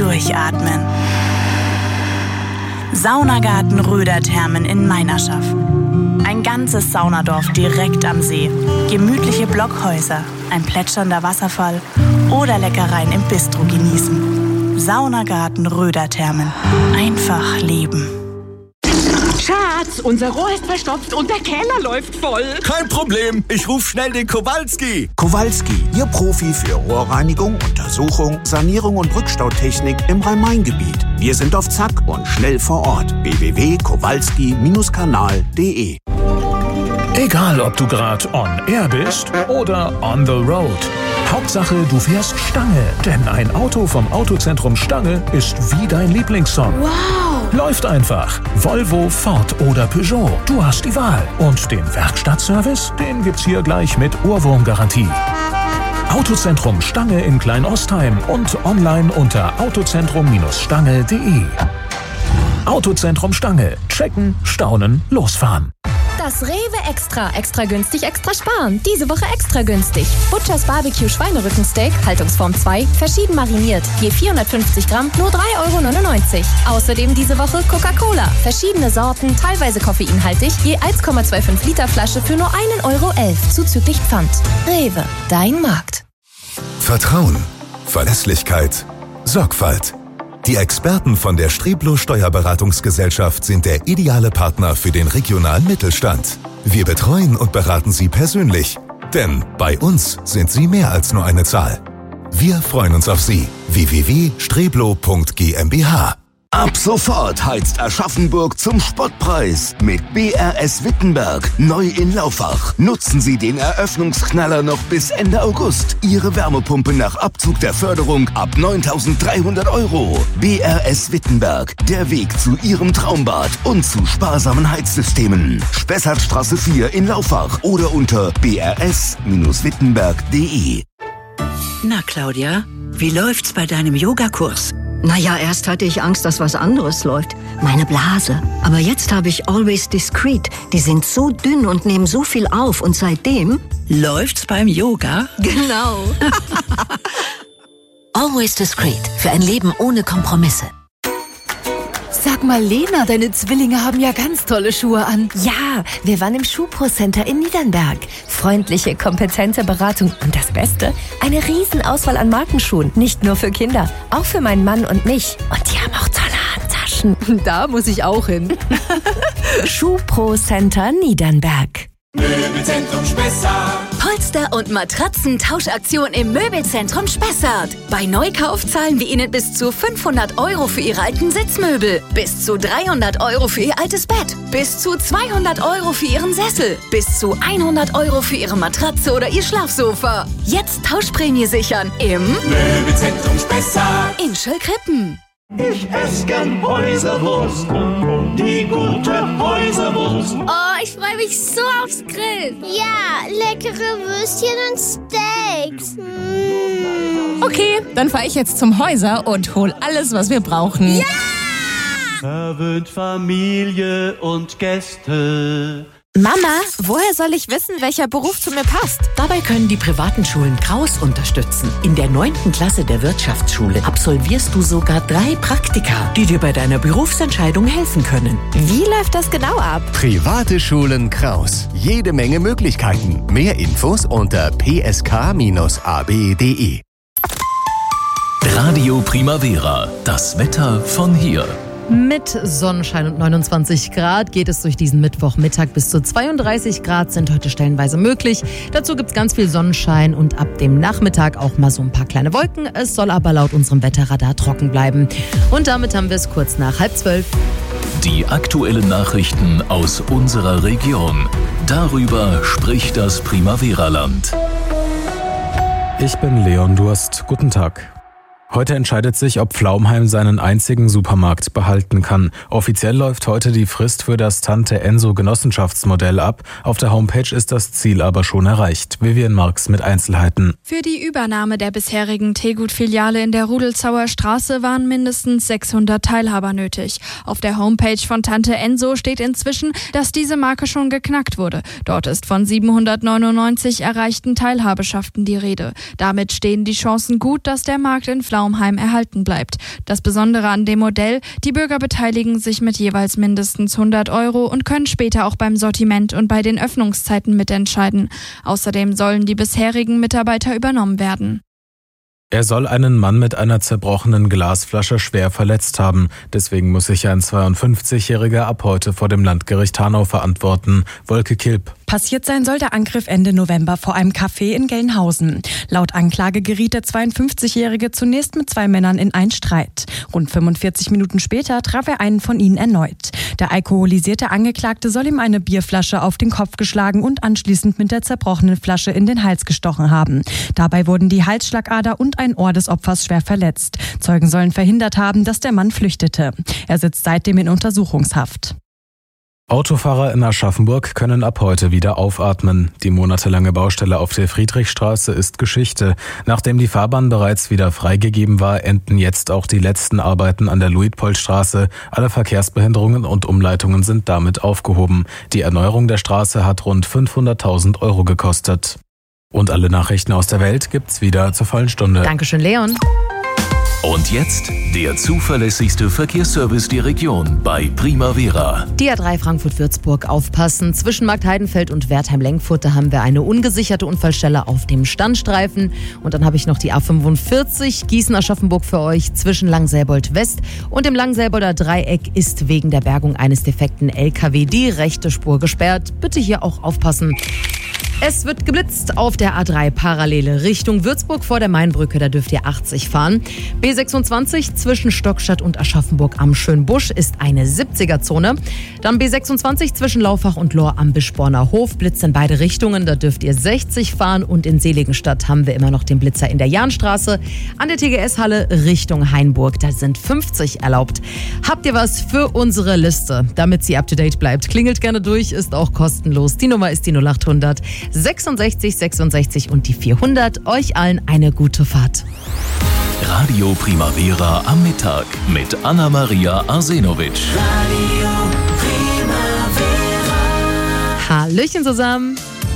durchatmen. Saunagarten Röderthermen in Meinerschaff. Ein ganzes Saunadorf direkt am See. Gemütliche Blockhäuser, ein plätschernder Wasserfall oder Leckereien im Bistro genießen. Saunagarten Röderthermen. Einfach leben. Schatz, unser Rohr ist verstopft und der Keller läuft voll. Kein Problem, ich rufe schnell den Kowalski. Kowalski, Ihr Profi für Rohrreinigung, Untersuchung, Sanierung und Rückstautechnik im Rhein-Main-Gebiet. Wir sind auf Zack und schnell vor Ort. www.kowalski-kanal.de. Egal, ob du gerade on air bist oder on the road. Hauptsache, du fährst Stange. Denn ein Auto vom Autozentrum Stange ist wie dein Lieblingssong. Wow! Läuft einfach. Volvo, Ford oder Peugeot. Du hast die Wahl. Und den Werkstattservice, den gibt's hier gleich mit Ohrwurmgarantie. Autozentrum Stange in Kleinostheim und online unter autozentrum-stange.de. Autozentrum Stange. Checken, staunen, losfahren. Das Rewe Extra. Extra günstig, extra sparen. Diese Woche extra günstig. Butchers Barbecue Schweinerückensteak, Haltungsform 2, verschieden mariniert. Je 450 Gramm, nur 3,99 €. Außerdem diese Woche Coca-Cola. Verschiedene Sorten, teilweise koffeinhaltig, je 1,25 Liter Flasche für nur 1,11 € zuzüglich Pfand. Rewe, dein Markt. Vertrauen, Verlässlichkeit, Sorgfalt. Die Experten von der Streblo Steuerberatungsgesellschaft sind der ideale Partner für den regionalen Mittelstand. Wir betreuen und beraten Sie persönlich, denn bei uns sind Sie mehr als nur eine Zahl. Wir freuen uns auf Sie. www.streblo.gmbH. Ab sofort heizt Aschaffenburg zum Spottpreis mit BRS Wittenberg, neu in Laufach. Nutzen Sie den Eröffnungsknaller noch bis Ende August. Ihre Wärmepumpe nach Abzug der Förderung ab 9.300 €. BRS Wittenberg, der Weg zu Ihrem Traumbad und zu sparsamen Heizsystemen. Spessartstraße 4 in Laufach oder unter brs-wittenberg.de. Na Claudia, wie läuft's bei deinem Yogakurs? Naja, erst hatte ich Angst, dass was anderes läuft. Meine Blase. Aber jetzt habe ich Always Discreet. Die sind so dünn und nehmen so viel auf. Und seitdem... Läuft's beim Yoga? Genau. Always Discreet. Für ein Leben ohne Kompromisse. Sag mal, Lena, deine Zwillinge haben ja ganz tolle Schuhe an. Ja, wir waren im Schuhpro-Center in Niedernberg. Freundliche, kompetente Beratung und das Beste, eine Riesenauswahl an Markenschuhen. Nicht nur für Kinder, auch für meinen Mann und mich. Und die haben auch tolle Handtaschen. Da muss ich auch hin. Schuhpro-Center Niedernberg. Möbelzentrum Spessart. Polster- und Matratzentauschaktion im Möbelzentrum Spessart. Bei Neukauf zahlen wir Ihnen bis zu 500 € für Ihre alten Sitzmöbel, bis zu 300 € für Ihr altes Bett, bis zu 200 € für Ihren Sessel, bis zu 100 € für Ihre Matratze oder Ihr Schlafsofa. Jetzt Tauschprämie sichern im Möbelzentrum Spessart in Schöllkrippen. Ich esse gern Häuserwurst, die gute Häuserwurst. Oh, ich freue mich so aufs Grillen. Ja, leckere Würstchen und Steaks. Okay, dann fahre ich jetzt zum Häuser und hol alles, was wir brauchen. Ja! Verwöhnt Familie und Gäste. Mama, woher soll ich wissen, welcher Beruf zu mir passt? Dabei können die privaten Schulen Kraus unterstützen. In der 9. Klasse der Wirtschaftsschule absolvierst du sogar 3 Praktika, die dir bei deiner Berufsentscheidung helfen können. Wie läuft das genau ab? Private Schulen Kraus. Jede Menge Möglichkeiten. Mehr Infos unter psk-ab.de. Radio Primavera. Das Wetter von hier. Mit Sonnenschein und 29 Grad geht es durch diesen Mittwochmittag. Bis zu 32 Grad sind heute stellenweise möglich. Dazu gibt es ganz viel Sonnenschein und ab dem Nachmittag auch mal so ein paar kleine Wolken. Es soll aber laut unserem Wetterradar trocken bleiben. Und damit haben wir es kurz nach 11:30. Die aktuellen Nachrichten aus unserer Region. Darüber spricht das Primavera-Land. Ich bin Leon Durst. Guten Tag. Heute entscheidet sich, ob Pflaumheim seinen einzigen Supermarkt behalten kann. Offiziell läuft heute die Frist für das Tante Enso Genossenschaftsmodell ab. Auf der Homepage ist das Ziel aber schon erreicht. Vivian Marx mit Einzelheiten. Für die Übernahme der bisherigen Tegut-Filiale in der Rudelzauer Straße waren mindestens 600 Teilhaber nötig. Auf der Homepage von Tante Enso steht inzwischen, dass diese Marke schon geknackt wurde. Dort ist von 799 erreichten Teilhaberschaften die Rede. Damit stehen die Chancen gut, dass der Markt in Pflaumheim Pflaumheim erhalten bleibt. Das Besondere an dem Modell, die Bürger beteiligen sich mit jeweils mindestens 100 € und können später auch beim Sortiment und bei den Öffnungszeiten mitentscheiden. Außerdem sollen die bisherigen Mitarbeiter übernommen werden. Er soll einen Mann mit einer zerbrochenen Glasflasche schwer verletzt haben. Deswegen muss sich ein 52-Jähriger ab heute vor dem Landgericht Hanau verantworten. Wolke Kilp. Passiert sein soll der Angriff Ende November vor einem Café in Gelnhausen. Laut Anklage geriet der 52-Jährige zunächst mit 2 Männern in einen Streit. Rund 45 Minuten später traf er einen von ihnen erneut. Der alkoholisierte Angeklagte soll ihm eine Bierflasche auf den Kopf geschlagen und anschließend mit der zerbrochenen Flasche in den Hals gestochen haben. Dabei wurden die Halsschlagader und ein Ohr des Opfers schwer verletzt. Zeugen sollen verhindert haben, dass der Mann flüchtete. Er sitzt seitdem in Untersuchungshaft. Autofahrer in Aschaffenburg können ab heute wieder aufatmen. Die monatelange Baustelle auf der Friedrichstraße ist Geschichte. Nachdem die Fahrbahn bereits wieder freigegeben war, enden jetzt auch die letzten Arbeiten an der Luitpoldstraße. Alle Verkehrsbehinderungen und Umleitungen sind damit aufgehoben. Die Erneuerung der Straße hat rund 500.000 € gekostet. Und alle Nachrichten aus der Welt gibt's wieder zur vollen Stunde. Dankeschön, Leon. Und jetzt der zuverlässigste Verkehrsservice der Region bei Primavera. Die A3 Frankfurt-Würzburg, aufpassen. Zwischen Markt Heidenfeld und Wertheim-Lenkfurt, da haben wir eine ungesicherte Unfallstelle auf dem Standstreifen. Und dann habe ich noch die A45 Gießen-Aschaffenburg für euch zwischen Langselbold West und dem Langselbolder Dreieck ist wegen der Bergung eines defekten LKW die rechte Spur gesperrt. Bitte hier auch aufpassen. Es wird geblitzt auf der A3 Parallele Richtung Würzburg vor der Mainbrücke, da dürft ihr 80 fahren. B26 zwischen Stockstadt und Aschaffenburg am Schönbusch ist eine 70er-Zone. Dann B26 zwischen Laufach und Lohr am Bischborner Hof, Blitz in beide Richtungen, da dürft ihr 60 fahren. Und in Seligenstadt haben wir immer noch den Blitzer in der Jahnstraße. An der TGS-Halle Richtung Hainburg, da sind 50 erlaubt. Habt ihr was für unsere Liste, damit sie up-to-date bleibt? Klingelt gerne durch, ist auch kostenlos. Die Nummer ist die 0800 66 66 und die 400. Euch allen eine gute Fahrt. Radio Primavera am Mittag mit Anna-Maria Arsenovic. Hallöchen zusammen.